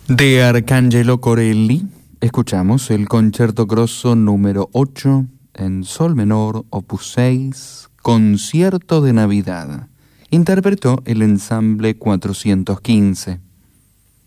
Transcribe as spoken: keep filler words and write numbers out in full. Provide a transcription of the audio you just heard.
De Arcangelo Corelli escuchamos el Concerto Grosso número ocho en sol menor, opus seis, Concierto de Navidad. Interpretó el ensamble cuatrocientos quince.